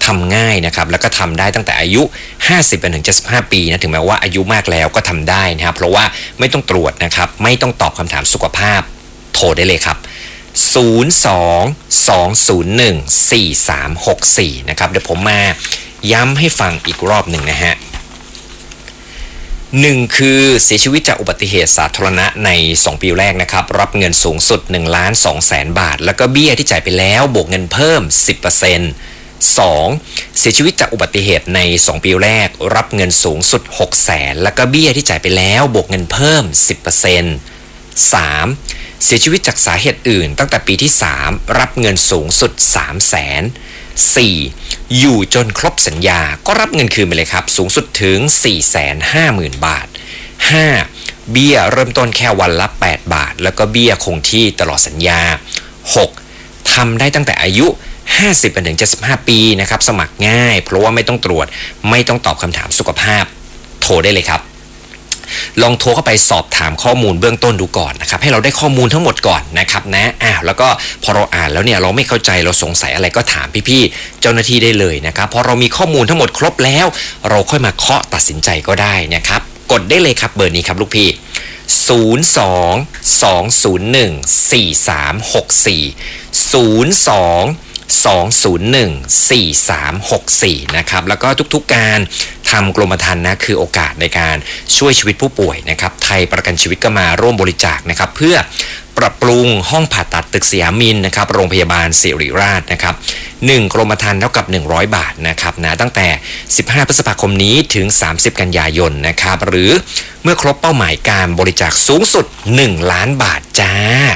ทำง่ายนะครับแล้วก็ทำได้ตั้งแต่อายุ50ไปถึง75ปีนะถึงแม้ว่าอายุมากแล้วก็ทำได้นะครับเพราะว่าไม่ต้องตรวจนะครับไม่ต้องตอบคำถามสุขภาพโทรได้เลยครับ02-201-4364นะครับเดี๋ยวผมมาย้ำให้ฟังอีกรอบหนึ่งนะฮะ1คือเสียชีวิตจากอุบัติเหตุสาธารณะใน2ปีแรกนะครับรับเงินสูงสุด 1,200,000 บาทแล้วก็เบี้ยที่จ่ายไปแล้วบวกเงินเพิ่ม 10% 2. เสียชีวิตจากอุบัติเหตุใน2ปีแรกรับเงินสูงสุด 600,000 แล้วก็เบี้ยที่จ่ายไปแล้วบวกเงินเพิ่ม 10% 3. เสียชีวิตจากสาเหตุอื่นตั้งแต่ปีที่3รับเงินสูงสุด 300,000 4. อยู่จนครบสัญญาก็รับเงินคืนไปเลยครับสูงสุดถึง 450,000 บาท 5. เบี้ยเริ่มต้นแค่วันละ8 บาทแล้วก็เบี้ยคงที่ตลอดสัญญา 6. ทำได้ตั้งแต่อายุ50ไปถึง75ปีนะครับสมัครง่ายเพราะว่าไม่ต้องตรวจไม่ต้องตอบคำถามสุขภาพโทรได้เลยครับลองโทรเข้าไปสอบถามข้อมูลเบื้องต้นดูก่อนนะครับให้เราได้ข้อมูลทั้งหมดก่อนนะครับนะแล้วก็พอเราอ่านแล้วเนี่ยเราไม่เข้าใจเราสงสัยอะไรก็ถามพี่ๆเจ้าหน้าที่ได้เลยนะครับพอเรามีข้อมูลทั้งหมดครบแล้วเราค่อยมาเคาะตัดสินใจก็ได้นะครับกดได้เลยครับเบอร์นี้ครับลูกพี่02-201-4364 นะครับแล้วก็ทุกๆการทำกรมธรรม์นะคือโอกาสในการช่วยชีวิตผู้ป่วยนะครับไทยประกันชีวิตก็มาร่วมบริจาคนะครับเพื่อปรับปรุงห้องผ่าตัดตึกสยามินนะครับโรงพยาบาลศิริราชนะครับ1กรมธรรม์เท่ากับ100 บาทนะครับนะตั้งแต่15พฤษภาคมนี้ถึง30กันยายนนะครับหรือเมื่อครบเป้าหมายการบริจาคสูงสุด1 ล้านบาทจ้า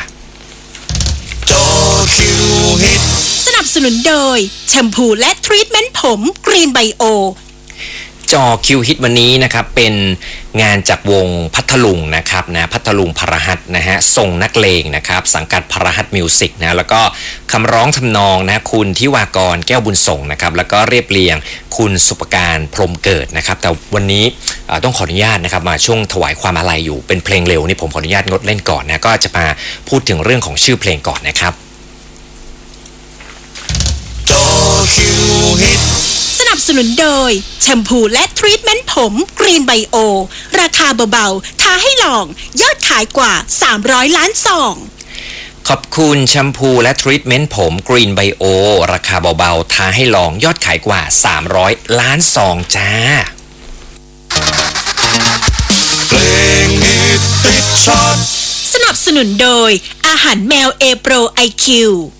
สนับสนุนโดยแชมพูและทรีทเมนต์ผมกรีนไบโอจอคิวฮิตวันนี้นะครับเป็นงานจากวงพัทลุงนะครับนะพัทลุงพรหัสนะฮะส่งนักเลงนะครับสังกัดพรหัสมิวสิกนะแล้วก็คำร้องทำนองนะคุณทิวากรแก้วบุญส่งนะครับแล้วก็เรียบเรียงคุณสุปการพรหมเกิดนะครับแต่วันนี้ต้องขออนุญาตนะครับมาช่วงถวายความอาลัยอยู่เป็นเพลงเร็วนี่ผมขออนุญาตงดเล่นก่อนนะก็จะมาพูดถึงเรื่องของชื่อเพลงก่อนนะครับสนับสนุนโดยแชมพูและทรีทเมนต์ผมกรีนไบโอราคาเบาๆท้าให้ลองยอดขายกว่า300 ล้านซองขอบคุณแชมพูและทรีทเมนต์ผมกรีนไบโอราคาเบาๆท้าให้ลองยอดขายกว่า300 ล้านซองจ้าเพลงฮิตติดช็อตสนับสนุนโดยอาหารแมวเอโปรไอคิว